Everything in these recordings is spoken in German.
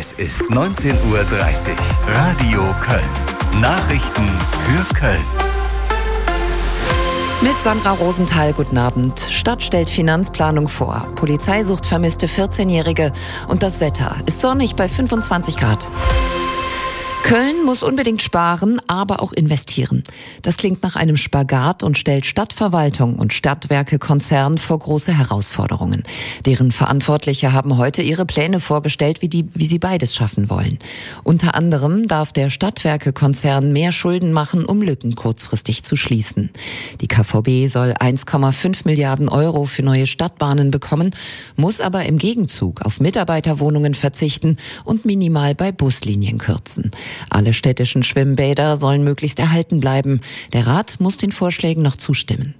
Es ist 19:30 Uhr. Radio Köln. Nachrichten für Köln. Mit Sandra Rosenthal, guten Abend. Stadt stellt Finanzplanung vor. Polizei sucht vermisste 14-Jährige. Und das Wetter ist sonnig bei 25 Grad. Köln muss unbedingt sparen, aber auch investieren. Das klingt nach einem Spagat und stellt Stadtverwaltung und Stadtwerke-Konzern vor große Herausforderungen. Deren Verantwortliche haben heute ihre Pläne vorgestellt, wie sie beides schaffen wollen. Unter anderem darf der Stadtwerke-Konzern mehr Schulden machen, um Lücken kurzfristig zu schließen. Die KVB soll 1,5 Milliarden Euro für neue Stadtbahnen bekommen, muss aber im Gegenzug auf Mitarbeiterwohnungen verzichten und minimal bei Buslinien kürzen. Alle städtischen Schwimmbäder sollen möglichst erhalten bleiben. Der Rat muss den Vorschlägen noch zustimmen.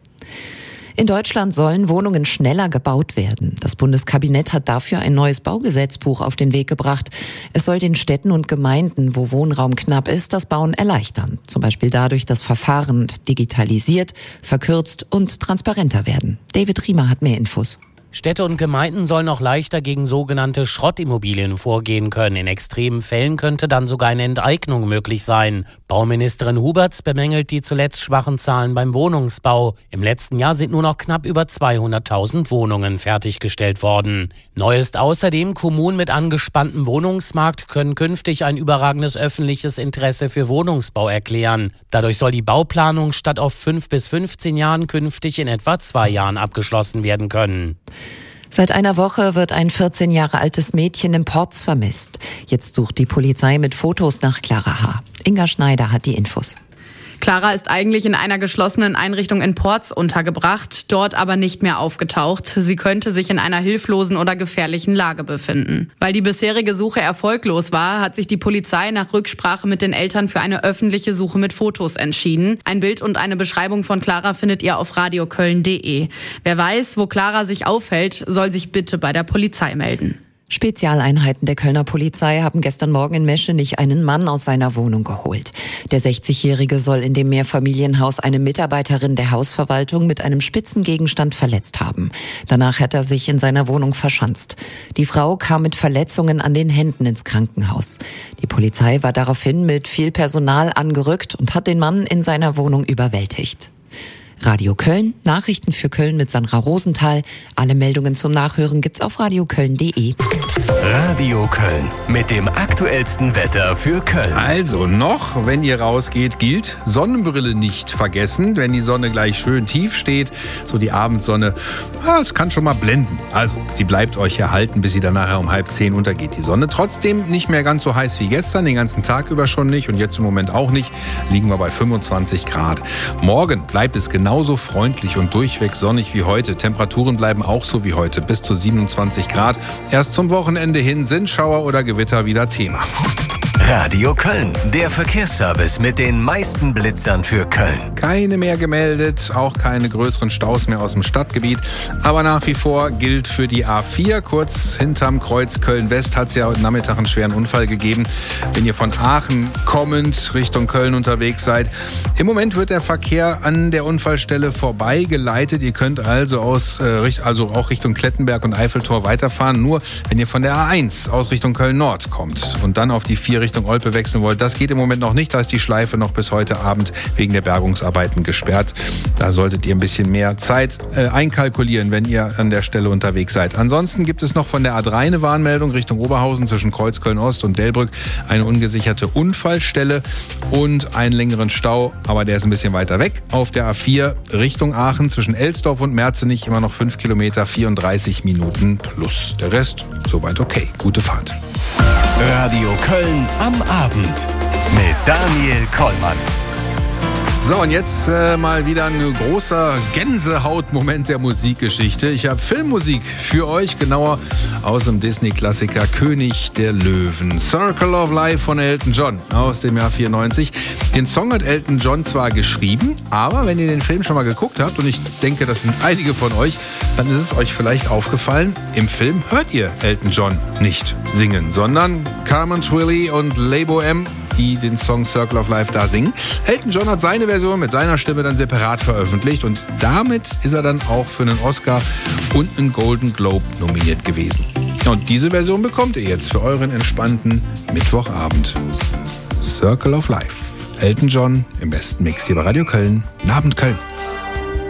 In Deutschland sollen Wohnungen schneller gebaut werden. Das Bundeskabinett hat dafür ein neues Baugesetzbuch auf den Weg gebracht. Es soll den Städten und Gemeinden, wo Wohnraum knapp ist, das Bauen erleichtern. Zum Beispiel dadurch, dass Verfahren digitalisiert, verkürzt und transparenter werden. David Riemer hat mehr Infos. Städte und Gemeinden sollen noch leichter gegen sogenannte Schrottimmobilien vorgehen können. In extremen Fällen könnte dann sogar eine Enteignung möglich sein. Bauministerin Huberts bemängelt die zuletzt schwachen Zahlen beim Wohnungsbau. Im letzten Jahr sind nur noch knapp über 200.000 Wohnungen fertiggestellt worden. Neu ist außerdem, Kommunen mit angespanntem Wohnungsmarkt können künftig ein überragendes öffentliches Interesse für Wohnungsbau erklären. Dadurch soll die Bauplanung statt auf 5 bis 15 Jahren künftig in etwa 2 Jahren abgeschlossen werden können. Seit einer Woche wird ein 14 Jahre altes Mädchen in Porz vermisst. Jetzt sucht die Polizei mit Fotos nach Clara H. Inga Schneider hat die Infos. Clara ist eigentlich in einer geschlossenen Einrichtung in Porz untergebracht, dort aber nicht mehr aufgetaucht. Sie könnte sich in einer hilflosen oder gefährlichen Lage befinden. Weil die bisherige Suche erfolglos war, hat sich die Polizei nach Rücksprache mit den Eltern für eine öffentliche Suche mit Fotos entschieden. Ein Bild und eine Beschreibung von Clara findet ihr auf radioköln.de. Wer weiß, wo Clara sich aufhält, soll sich bitte bei der Polizei melden. Spezialeinheiten der Kölner Polizei haben gestern Morgen in Meschenich einen Mann aus seiner Wohnung geholt. Der 60-Jährige soll in dem Mehrfamilienhaus eine Mitarbeiterin der Hausverwaltung mit einem spitzen Gegenstand verletzt haben. Danach hat er sich in seiner Wohnung verschanzt. Die Frau kam mit Verletzungen an den Händen ins Krankenhaus. Die Polizei war daraufhin mit viel Personal angerückt und hat den Mann in seiner Wohnung überwältigt. Radio Köln, Nachrichten für Köln mit Sandra Rosenthal. Alle Meldungen zum Nachhören gibt's auf radioköln.de. Radio Köln mit dem aktuellsten Wetter für Köln. Also noch, wenn ihr rausgeht, gilt Sonnenbrille nicht vergessen, wenn die Sonne gleich schön tief steht. So die Abendsonne, es kann schon mal blenden. Also sie bleibt euch erhalten, bis sie dann nachher um 9:30 untergeht. Die Sonne trotzdem nicht mehr ganz so heiß wie gestern, den ganzen Tag über schon nicht und jetzt im Moment auch nicht. Liegen wir bei 25 Grad. Morgen bleibt es genauso freundlich und durchweg sonnig wie heute. Temperaturen bleiben auch so wie heute, bis zu 27 Grad. Erst zum Wochenende hin sind Schauer oder Gewitter wieder Thema. Radio Köln, der Verkehrsservice mit den meisten Blitzern für Köln. Keine mehr gemeldet, auch keine größeren Staus mehr aus dem Stadtgebiet. Aber nach wie vor gilt für die A4, kurz hinterm Kreuz Köln-West hat es ja heute Nachmittag einen schweren Unfall gegeben. Wenn ihr von Aachen kommend Richtung Köln unterwegs seid. Im Moment wird der Verkehr an der Unfallstelle vorbeigeleitet. Ihr könnt also auch Richtung Klettenberg und Eiffeltor weiterfahren. Nur wenn ihr von der A1 aus Richtung Köln-Nord kommt und dann auf die 4 Richtung Olpe wechseln wollt, das geht im Moment noch nicht. Da ist die Schleife noch bis heute Abend wegen der Bergungsarbeiten gesperrt. Da solltet ihr ein bisschen mehr Zeit einkalkulieren, wenn ihr an der Stelle unterwegs seid. Ansonsten gibt es noch von der A3 eine Warnmeldung Richtung Oberhausen zwischen Kreuzköln-Ost und Delbrück. Eine ungesicherte Unfallstelle und einen längeren Stau, aber der ist ein bisschen weiter weg. Auf der A4 Richtung Aachen zwischen Elsdorf und Merzenich immer noch 5 Kilometer, 34 Minuten plus. Der Rest soweit okay. Gute Fahrt. Radio Köln am Abend mit Daniel Kollmann. So, und jetzt mal wieder ein großer Gänsehautmoment der Musikgeschichte. Ich habe Filmmusik für euch, genauer aus dem Disney-Klassiker König der Löwen. Circle of Life von Elton John aus dem Jahr 94. Den Song hat Elton John zwar geschrieben, aber wenn ihr den Film schon mal geguckt habt, und ich denke, das sind einige von euch, dann ist es euch vielleicht aufgefallen, im Film hört ihr Elton John nicht singen, sondern Carmen Twilly und Lebo M die den Song Circle of Life da singen. Elton John hat seine Version mit seiner Stimme dann separat veröffentlicht und damit ist er dann auch für einen Oscar und einen Golden Globe nominiert gewesen. Und diese Version bekommt ihr jetzt für euren entspannten Mittwochabend. Circle of Life. Elton John im besten Mix hier bei Radio Köln. Guten Abend, Köln.